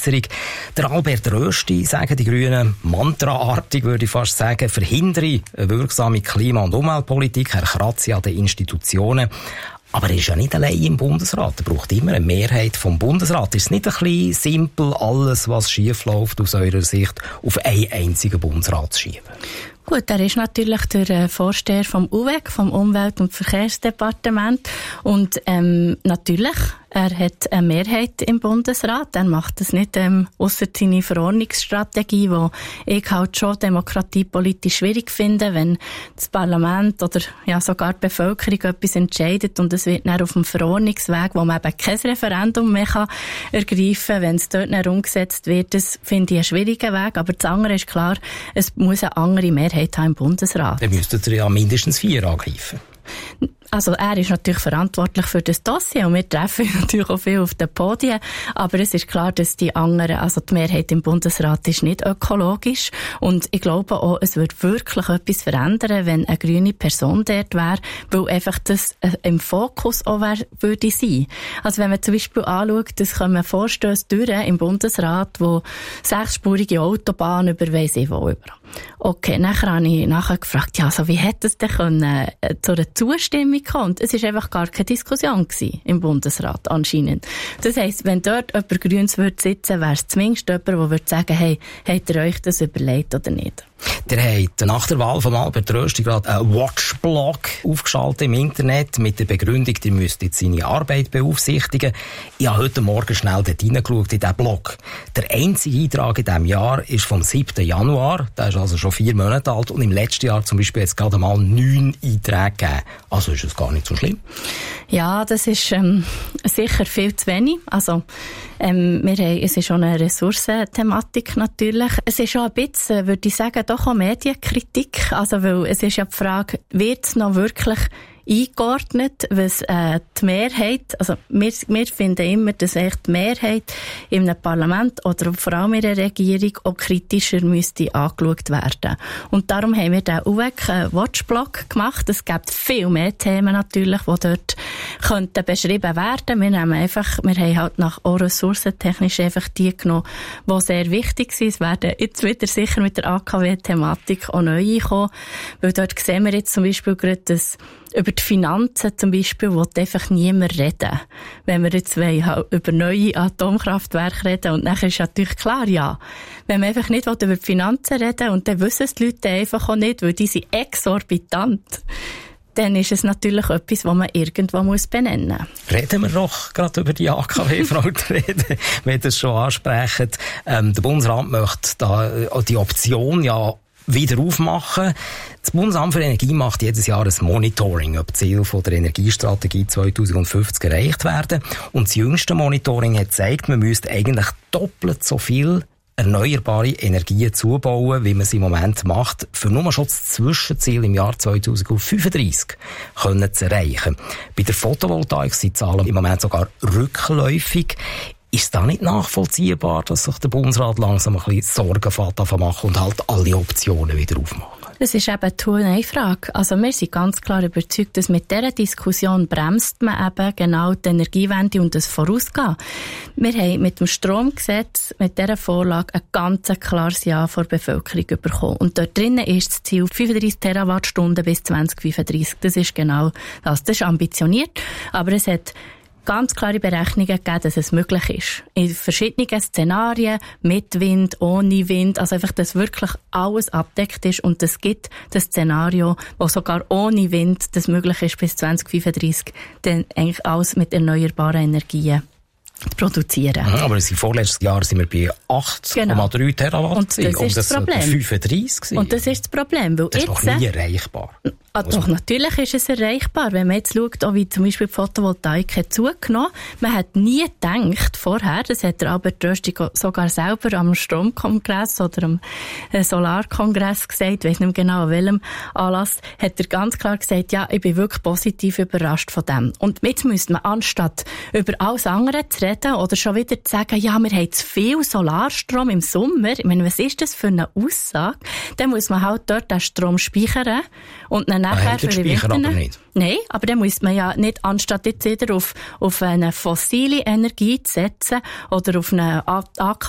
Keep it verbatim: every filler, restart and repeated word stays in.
Verbesserung. Der Albert Rösti, sagen die Grünen, mantraartig würde ich fast sagen, verhindere eine wirksame Klima- und Umweltpolitik, er kratze an den Institutionen. Aber er ist ja nicht allein im Bundesrat. Er braucht immer eine Mehrheit vom Bundesrat. Ist es nicht ein bisschen simpel, alles, was schief läuft, aus eurer Sicht, auf einen einzigen Bundesrat zu schieben? Gut, er ist natürlich der Vorsteher vom U W E C, vom Umwelt- und Verkehrsdepartement. Und ähm, natürlich, er hat eine Mehrheit im Bundesrat. Er macht das nicht ähm, ausser seine Verordnungsstrategie, die ich halt schon demokratiepolitisch schwierig finde, wenn das Parlament oder ja sogar die Bevölkerung etwas entscheidet und es wird dann auf dem Verordnungsweg, wo man eben kein Referendum mehr kann ergreifen kann, wenn es dort dann umgesetzt wird. Das finde ich einen schwierigen Weg. Aber das andere ist klar, es muss eine andere Mehrheit haben im Bundesrat. Dann müsstet ihr ja mindestens vier angreifen. Also er ist natürlich verantwortlich für das Dossier und wir treffen natürlich auch viel auf den Podien, aber es ist klar, dass die anderen, also die Mehrheit im Bundesrat ist nicht ökologisch und ich glaube auch, es würde wirklich etwas verändern, wenn eine grüne Person dort wäre, weil einfach das im Fokus auch wär, würde sein. Also wenn man zum Beispiel anschaut, es kommen Vorstösse durch im Bundesrat, wo sechsspurige Autobahnen über weiss ich wo über. Okay, nachher habe ich nachher gefragt, ja, also wie hätte es denn können, äh, zu einer Zustimmung kommen? Es war einfach gar keine Diskussion gewesen im Bundesrat anscheinend. Das heisst, wenn dort jemand Grünes würde sitzen, wäre es zumindest jemand, der würde sagen, hey, habt ihr euch das überlegt oder nicht? Der hat nach der Wahl von Albert Rösti gerade einen Watchblog aufgeschaltet im Internet mit der Begründung, ihr müsst jetzt seine Arbeit beaufsichtigen. Ich habe heute Morgen schnell dort reingeschaut in diesen Blog. Der einzige Eintrag in diesem Jahr ist vom siebten Januar. Der ist also schon vier Monate alt. Und im letzten Jahr zum Beispiel jetzt gerade mal neun Einträge gegeben. Also ist es gar nicht so schlimm. Ja, das ist ähm, sicher viel zu wenig. Also ähm, wir haben, es ist schon eine Ressourcenthematik natürlich. Es ist schon ein bisschen, würde ich sagen, doch auch Medienkritik. Also, weil es ist ja die Frage, wird es noch wirklich eingeordnet, was äh, die Mehrheit, also wir, wir finden immer, dass echt die Mehrheit in einem Parlament oder vor allem in der Regierung auch kritischer müsste angeschaut werden. Und darum haben wir den U W E C einen Watchblog gemacht. Es gibt viel mehr Themen natürlich, die dort könnten beschrieben werden. Wir nehmen einfach, wir haben halt nach auch ressourcentechnisch einfach die genommen, die sehr wichtig sind. Es werden jetzt wieder sicher mit der A K W-Thematik auch neu kommen, weil dort sehen wir jetzt zum Beispiel gerade, dass über die Finanzen zum Beispiel will einfach niemand reden. Wenn wir jetzt wollen, über neue Atomkraftwerke reden, und nachher ist natürlich klar, ja, wenn man einfach nicht will, über die Finanzen reden, und dann wissen es die Leute einfach auch nicht, weil die sind exorbitant, dann ist es natürlich etwas, was man irgendwo muss benennen muss. Reden wir doch gerade über die A K W, Frau Trede, wenn ihr das schon ansprechen. Ähm, der Bundesrat möchte da die Option ja wieder aufmachen. Das Bundesamt für Energie macht jedes Jahr ein Monitoring, ob die Ziele von der Energiestrategie zwanzig fünfzig erreicht werden. Und das jüngste Monitoring hat gezeigt, man müsste eigentlich doppelt so viel erneuerbare Energien zubauen, wie man es im Moment macht, für nur schon das Zwischenziel im Jahr zwanzig fünfunddreissig können zu erreichen. Bei der Photovoltaik sind die Zahlen im Moment sogar rückläufig. Ist es da nicht nachvollziehbar, dass sich der Bundesrat langsam ein bisschen Sorgen fährt machen und halt alle Optionen wieder aufmachen? Das ist eben die Neue-Frage. Also wir sind ganz klar überzeugt, dass mit dieser Diskussion bremst man eben genau die Energiewende und das Vorausgehen. Wir haben mit dem Stromgesetz, mit dieser Vorlage, ein ganz klares Ja von der Bevölkerung bekommen. Und dort drinnen ist das Ziel fünfunddreissig Terawattstunden bis zwanzig fünfunddreissig. Das ist genau das. Das ist ambitioniert, aber es hat ganz klare Berechnungen gegeben, dass es möglich ist. In verschiedenen Szenarien, mit Wind, ohne Wind, also einfach, dass wirklich alles abdeckt ist, und es gibt das Szenario, wo sogar ohne Wind das möglich ist, bis zwanzig fünfunddreissig, dann eigentlich alles mit erneuerbaren Energien produzieren. Ja, aber im vorletzten Jahr sind wir bei achtzig Komma drei genau. Terawatt. Und das ist und das, das Problem. fünfunddreissig. Und das ist das Problem. Weil das ist jetzt, doch nie erreichbar. Ah, doch, natürlich ist es erreichbar. Wenn man jetzt schaut, auch wie zum Beispiel die Photovoltaik hat zugenommen, man hat nie gedacht vorher, das hat der Albert Rösti sogar selber am Stromkongress oder am Solarkongress gesagt, ich weiss nicht mehr genau an welchem Anlass, hat er ganz klar gesagt, ja, ich bin wirklich positiv überrascht von dem. Und jetzt müsste man, anstatt über alles andere zu reden oder schon wieder zu sagen, ja, wir haben zu viel Solarstrom im Sommer, ich meine, was ist das für eine Aussage? Dann muss man halt dort den Strom speichern und dann nachher für die Winter. Aber nicht. Nein, aber dann muss man ja nicht, anstatt jetzt wieder auf, auf eine fossile Energie zu setzen oder auf eine A K